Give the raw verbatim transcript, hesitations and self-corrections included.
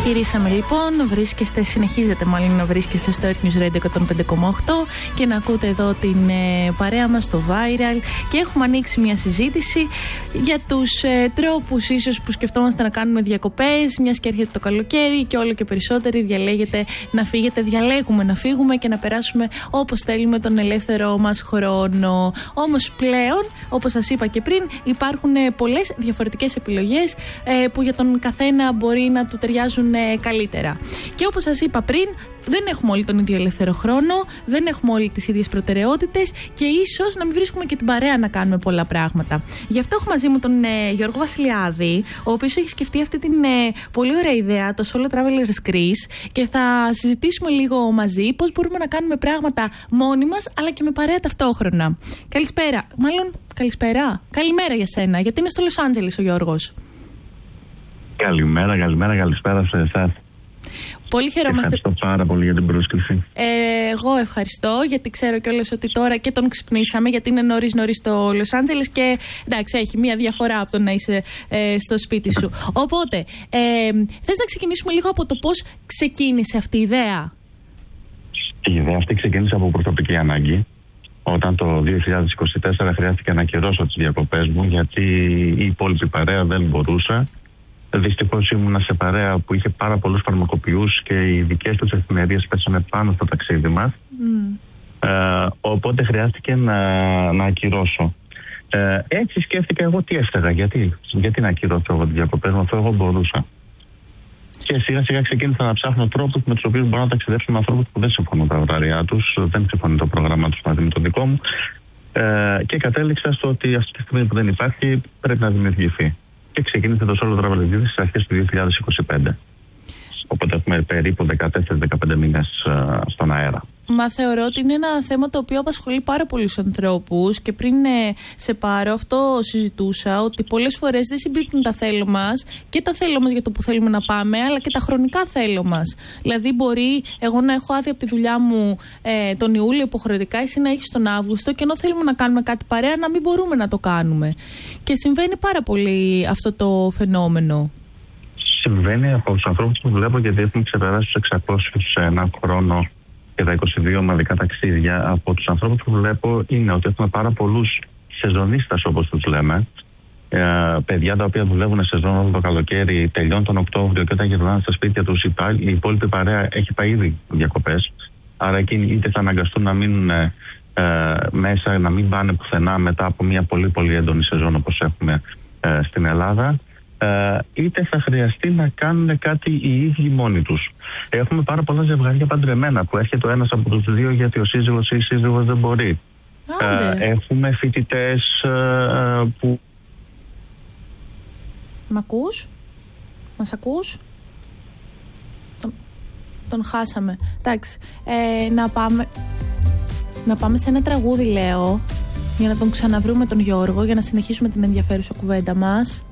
Γυρίσαμε λοιπόν, βρίσκεστε, συνεχίζετε μάλλον να βρίσκεστε στο Earth News Radio εκατόν πέντε κόμμα οκτώ και να ακούτε εδώ την ε, παρέα μας στο Viral και έχουμε ανοίξει μια συζήτηση για τους ε, τρόπους ίσως που σκεφτόμαστε να κάνουμε διακοπές, μιας και έρχεται το καλοκαίρι και όλο και περισσότεροι διαλέγετε να φύγετε, διαλέγουμε να φύγουμε και να περάσουμε όπως θέλουμε τον ελεύθερο μας χρόνο. Όμως πλέον, όπως σας είπα και πριν, υπάρχουν ε, πολλές διαφορετικές επιλογές ε, που για τον καθένα μπορεί να του ταιριάζουν καλύτερα. Και όπως σας είπα πριν, δεν έχουμε όλοι τον ίδιο ελεύθερο χρόνο, δεν έχουμε όλοι τις ίδιες προτεραιότητες και ίσως να μην βρίσκουμε και την παρέα να κάνουμε πολλά πράγματα. Γι' αυτό έχω μαζί μου τον ε, Γιώργο Βασιλιάδη, ο οποίος έχει σκεφτεί αυτή την ε, πολύ ωραία ιδέα, το Solo Travelers Greece, και θα συζητήσουμε λίγο μαζί πώς μπορούμε να κάνουμε πράγματα μόνοι μας αλλά και με παρέα ταυτόχρονα. Καλησπέρα. Μάλλον καλησπέρα. Καλημέρα για σένα, γιατί είναι στο Λος Άντζελες ο Γιώργος. Καλημέρα, καλημέρα, καλησπέρα σε εσάς. Πολύ χαιρόμαστε. Ευχαριστώ πάρα πολύ για την πρόσκληση. Ε, εγώ ευχαριστώ, γιατί ξέρω κιόλας ότι τώρα και τον ξυπνήσαμε, γιατί είναι νωρίς νωρίς στο Λος Άντζελες και εντάξει, έχει μία διαφορά από το να είσαι ε, στο σπίτι σου. Οπότε, ε, θες να ξεκινήσουμε λίγο από το πώς ξεκίνησε αυτή η ιδέα? Η ιδέα αυτή ξεκίνησε από προσωπική ανάγκη. Όταν το δύο χιλιάδες είκοσι τέσσερα χρειάστηκε να ακυρώσω τις διακοπές μου, γιατί η υπόλοιπη παρέα δεν μπορούσε. Δυστυχώς ήμουνα σε παρέα που είχε πάρα πολλούς φαρμακοποιούς και οι δικές τους εφημερίες πέσανε πάνω στο ταξίδι μας. Mm. Ε, οπότε χρειάστηκε να, να ακυρώσω. Ε, έτσι σκέφτηκα εγώ τι έφταγα, γιατί, γιατί να ακυρώσω εγώ τις διακοπές μου, αφού εγώ μπορούσα. Και σιγά σιγά ξεκίνησα να ψάχνω τρόπους με τους οποίους μπορώ να ταξιδέψω με ανθρώπους που δεν συμφωνούν τα ωράρια τους, δεν συμφωνεί το πρόγραμμα τους μαζί με το δικό μου. Ε, και κατέληξα στο ότι αυτή τη στιγμή που δεν υπάρχει πρέπει να δημιουργηθεί. Και ξεκίνησε το Solo Travelers Greece στις αρχές του δύο χιλιάδες είκοσι πέντε. Οπότε έχουμε περίπου δεκατέσσερις δεκαπέντε μήνες uh, στον αέρα. Μα θεωρώ ότι είναι ένα θέμα το οποίο απασχολεί πάρα πολλούς ανθρώπους και πριν ε, σε πάρω αυτό συζητούσα ότι πολλές φορές δεν συμπίπτουν τα θέλω μας και τα θέλω μας για το που θέλουμε να πάμε, αλλά και τα χρονικά θέλω μας. Δηλαδή μπορεί εγώ να έχω άδεια από τη δουλειά μου ε, τον Ιούλιο υποχρεωτικά, εσύ να έχεις τον Αύγουστο, και ενώ θέλουμε να κάνουμε κάτι παρέα να μην μπορούμε να το κάνουμε. Και συμβαίνει πάρα πολύ αυτό το φαινόμενο. Συμβαίνει από τους ανθρώπους που βλέπω, γιατί έχουμε ξεπεράσει τους εξακόσιους σε έναν χρόνο και τα είκοσι δύο ομαδικά ταξίδια. Από τους ανθρώπους που βλέπω είναι ότι έχουμε πάρα πολλούς σεζονίστας, όπως τους λέμε. Ε, παιδιά τα οποία δουλεύουν σεζόν όλο το καλοκαίρι, τελειώνουν τον Οκτώβριο και όταν γυρνάνε στα σπίτια τους η υπόλοιπη παρέα έχει πάει ήδη διακοπές. Άρα εκείνοι είτε θα αναγκαστούν να μείνουν ε, μέσα, να μην πάνε πουθενά μετά από μια πολύ πολύ έντονη σεζόν όπως έχουμε ε, στην Ελλάδα. Uh, είτε θα χρειαστεί να κάνουν κάτι οι ίδιοι μόνοι τους. Έχουμε πάρα πολλά ζευγάρια παντρεμένα που έρχεται ο ένας από τους δύο γιατί ο σύζυγος ή η σύζυγος δεν μπορεί. Uh, έχουμε φοιτητές uh, που... Μ' ακούς? Μας ακούς? Τον, τον χάσαμε. Εντάξει, ε, να πάμε... Να πάμε σε ένα τραγούδι, λέω, για να τον ξαναβρούμε τον Γιώργο, για να συνεχίσουμε την ενδιαφέρουσα κουβέντα μας.